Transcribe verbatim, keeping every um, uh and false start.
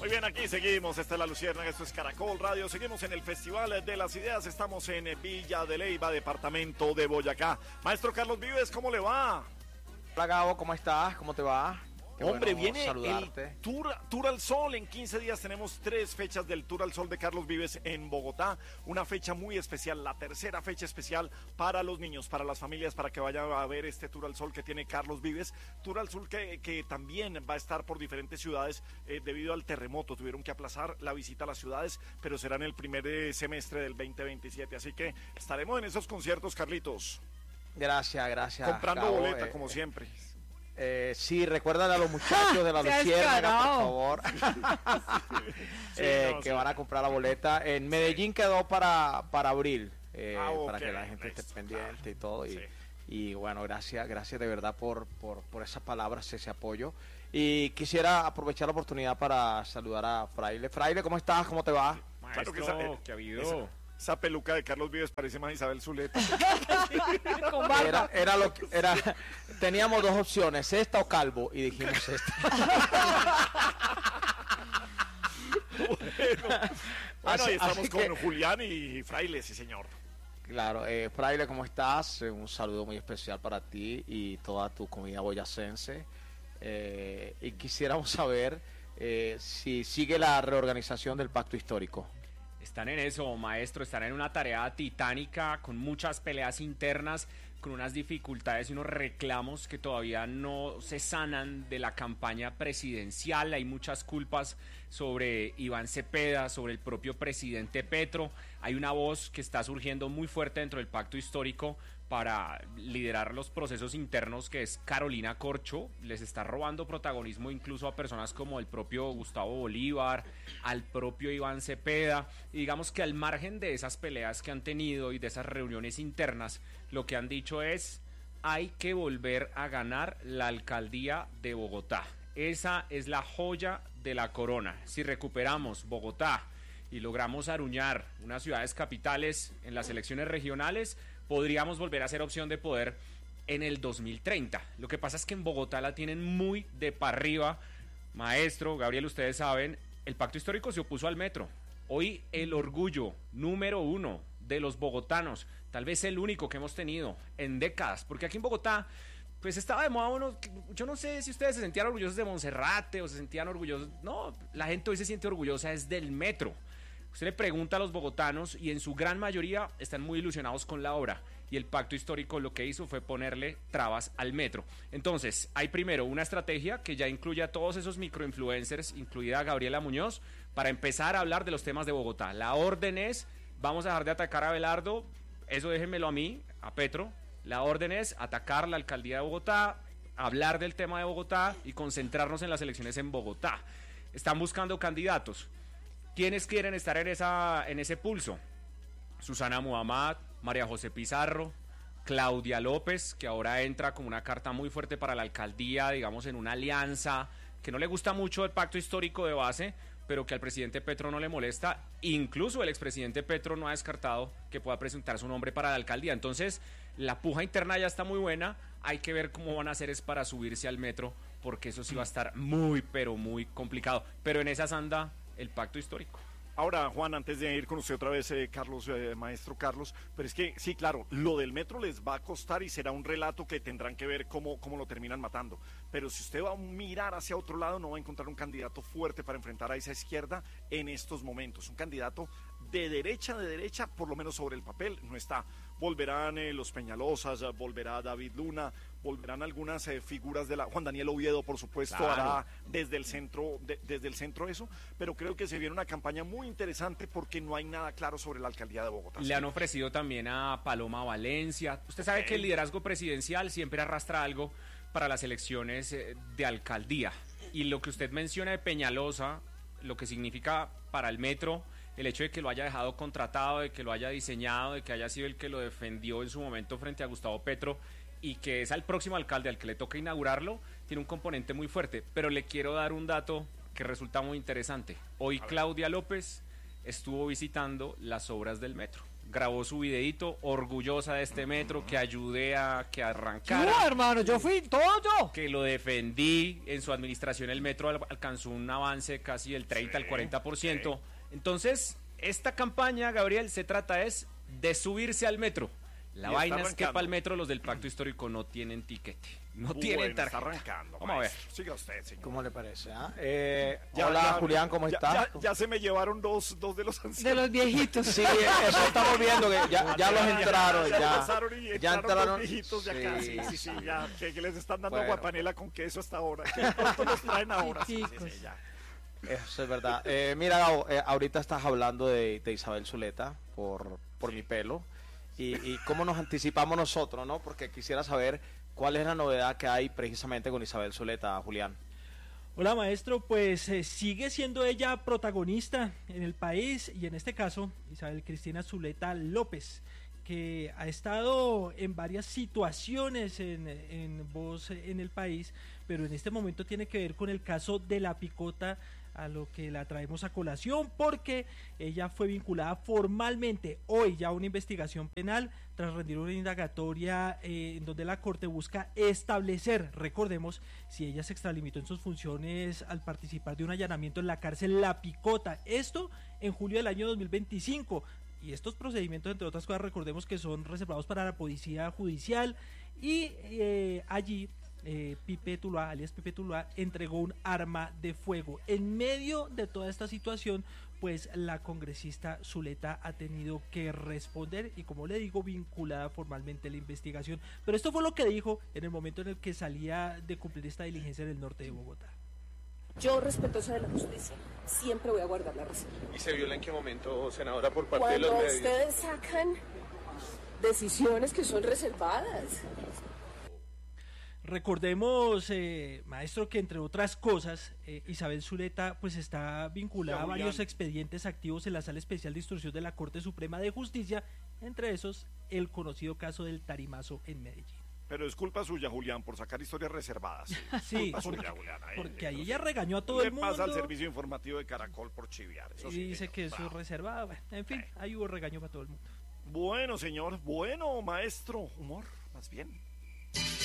Muy bien, aquí seguimos, esta es La Luciérnaga, esto es Caracol Radio, seguimos en el Festival de las Ideas, estamos en Villa de Leyva, departamento de Boyacá. Maestro Carlos Vives, ¿cómo le va? Hola Gabo, ¿cómo estás? ¿Cómo te va? Qué Hombre, bueno viene saludarte. el tour, tour al Sol, en quince días tenemos tres fechas del Tour al Sol de Carlos Vives en Bogotá, una fecha muy especial, la tercera fecha especial para los niños, para las familias, para que vayan a ver este Tour al Sol que tiene Carlos Vives, Tour al Sol que, que también va a estar por diferentes ciudades eh, debido al terremoto, tuvieron que aplazar la visita a las ciudades, pero será en el primer eh, semestre del veinte veintisiete, así que estaremos en esos conciertos, Carlitos. Gracias, gracias. Comprando Gabo, boleta, eh, como siempre. Eh, sí, recuérdale a los muchachos de La Luciérnaga, por favor, Sí, eh, no, que sí. van a comprar la boleta. En Medellín quedó para, para abril, eh, Ah, ok, para que la gente esté listo, pendiente claro. y todo. Y, Sí. y bueno, gracias, gracias de verdad por, por, por esas palabras, ese apoyo. Y quisiera aprovechar la oportunidad para saludar a Fraile. Fraile, ¿cómo estás? ¿Cómo te va? Claro que Maestro, esa- eh, ¿qué ha habido? Esa, esa peluca de Carlos Vives parece más Isabel Zuleta. Con barba. Era, era lo que, era, teníamos dos opciones, esta o calvo, y dijimos esta. Bueno, Así- ahí estamos así con que- Julián y Fraile, sí señor. Claro, eh, Fraile, ¿cómo estás? Eh, un saludo muy especial para ti y toda tu comunidad boyacense. Eh, y quisiéramos saber eh, si sigue la reorganización del pacto histórico. Están en eso, maestro, están en una tarea titánica, con muchas peleas internas, con unas dificultades y unos reclamos que todavía no se sanan de la campaña presidencial. Hay muchas culpas sobre Iván Cepeda, sobre el propio presidente Petro. Hay una voz que está surgiendo muy fuerte dentro del pacto histórico para liderar los procesos internos, que es Carolina Corcho. Les está robando protagonismo incluso a personas como el propio Gustavo Bolívar, al propio Iván Cepeda, y digamos que al margen de esas peleas que han tenido y de esas reuniones internas, lo que han dicho es: hay que volver a ganar la alcaldía de Bogotá. Esa es la joya de la corona. Si recuperamos Bogotá y logramos aruñar unas ciudades capitales en las elecciones regionales, podríamos volver a ser opción de poder en el dos mil treinta. Lo que pasa es que en Bogotá la tienen muy de para arriba. Maestro, Gabriel, ustedes saben, el pacto histórico se opuso al metro. Hoy el orgullo número uno de los bogotanos, tal vez el único que hemos tenido en décadas, porque aquí en Bogotá pues estaba de moda uno, yo no sé si ustedes se sentían orgullosos de Monserrate o se sentían orgullosos, no, la gente hoy se siente orgullosa es del metro. Usted le pregunta a los bogotanos y en su gran mayoría están muy ilusionados con la obra, y el pacto histórico lo que hizo fue ponerle trabas al metro. Entonces, hay primero una estrategia que ya incluye a todos esos microinfluencers, incluida a Gabriela Muñoz, para empezar a hablar de los temas de Bogotá. La orden es: vamos a dejar de atacar a Abelardo, eso déjenmelo a mí, a Petro. La orden es atacar la alcaldía de Bogotá, hablar del tema de Bogotá y concentrarnos en las elecciones en Bogotá. Están buscando candidatos. ¿Quiénes quieren estar en, esa, en ese pulso? Susana Muhammad, María José Pizarro, Claudia López, que ahora entra como una carta muy fuerte para la alcaldía, digamos en una alianza que no le gusta mucho el pacto histórico de base, pero que al presidente Petro no le molesta. Incluso el expresidente Petro no ha descartado que pueda presentar su nombre para la alcaldía. Entonces, la puja interna ya está muy buena. Hay que ver cómo van a hacer es para subirse al metro, porque eso sí va a estar muy, pero muy complicado. Pero en esas anda el pacto histórico. Ahora, Juan, antes de ir con usted otra vez, eh, Carlos, eh, maestro Carlos, pero es que, sí, claro, lo del metro les va a costar y será un relato que tendrán que ver cómo, cómo lo terminan matando. Pero si usted va a mirar hacia otro lado, no va a encontrar un candidato fuerte para enfrentar a esa izquierda en estos momentos. Un candidato de derecha, de derecha, por lo menos sobre el papel, no está. Volverán eh, los Peñalosas, volverá David Luna, volverán algunas eh, figuras de la... Juan Daniel Oviedo, por supuesto, Claro. hará desde el centro de, desde el centro eso, pero creo que se viene una campaña muy interesante porque no hay nada claro sobre la alcaldía de Bogotá. Le han ofrecido también a Paloma Valencia. Usted sabe que el liderazgo presidencial siempre arrastra algo para las elecciones eh, de alcaldía. Y lo que usted menciona de Peñalosa, lo que significa para el metro, el hecho de que lo haya dejado contratado, de que lo haya diseñado, de que haya sido el que lo defendió en su momento frente a Gustavo Petro, y que es al próximo alcalde al que le toca inaugurarlo, tiene un componente muy fuerte. Pero le quiero dar un dato que resulta muy interesante. Hoy Claudia López estuvo visitando las obras del metro. grabó su videito, orgullosa de este metro, que ayudé a que arrancara. Yo, hermano, yo fui todo yo. Que lo defendí. En su administración el metro al- alcanzó un avance casi del treinta al cuarenta por ciento. Entonces, esta campaña, Gabriel, se trata es de subirse al metro. La Y vaina está es que para el arrancando. metro los del pacto histórico no tienen tiquete, no Bueno, tienen está tarjeta. arrancando. Vamos a ver. maestro. Siga usted, señor. ¿Cómo le parece? ah? Eh, Ya- hola, ya- Julián, ¿cómo ya- estás? Ya, ya se me llevaron dos, dos de los ancianos. De los viejitos. Sí, eso estamos viendo, que ya, ya los entraron, ya, ya, pasaron y ya entraron, entraron. dos viejitos de acá. Sí, sí, sí, ya, que, que les están dando Bueno. aguapanela con queso hasta ahora. Que de pronto los traen ahora. Sí, sí, Chicos. sí, ya. Eso es verdad. Eh, mira, Gabo, eh, ahorita estás hablando de, de Isabel Zuleta por, por mi pelo y, y cómo nos anticipamos nosotros, ¿no? Porque quisiera saber cuál es la novedad que hay precisamente con Isabel Zuleta, Julián. Hola maestro, pues eh, sigue siendo ella protagonista en el país y en este caso Isabel Cristina Zuleta López, que ha estado en varias situaciones en, en voz en el país, pero en este momento tiene que ver con el caso de la picota, a lo que la traemos a colación porque ella fue vinculada formalmente hoy ya a una investigación penal tras rendir una indagatoria eh, en donde la Corte busca establecer, recordemos, si ella se extralimitó en sus funciones al participar de un allanamiento en la cárcel La Picota, esto en julio del año dos mil veinticinco. Y estos procedimientos, entre otras cosas, recordemos que son reservados para la policía judicial y eh, allí eh, Pipe Tuluá, alias Pipe Tuluá, entregó un arma de fuego. En medio de toda esta situación, pues la congresista Zuleta ha tenido que responder y, como le digo, vinculada formalmente a la investigación. Pero esto fue lo que dijo en el momento en el que salía de cumplir esta diligencia en el norte de Bogotá. Yo, respetuosa de la justicia, siempre voy a guardar la reserva. ¿Y se viola en qué momento, senadora, por parte de Cuando los medios? ustedes sacan decisiones que son reservadas. Recordemos, eh, maestro, que entre otras cosas, eh, Isabel Zuleta pues está vinculada Ya, a varios Julián. expedientes activos en la Sala Especial de Instrucción de la Corte Suprema de Justicia, entre esos el conocido caso del Tarimazo en Medellín. Pero es culpa suya, Julián, por sacar historias reservadas. Sí, Culpa porque, suya, Julián. Ahí, porque ahí no ella sé. regañó a todo Le el mundo pasa al servicio informativo de Caracol por chiviar. Eso y sí, dice señor. que eso es Bravo. reservado. Bueno, en fin, ahí hubo regaño para todo el mundo. Bueno, señor. Bueno, maestro. Humor, más bien.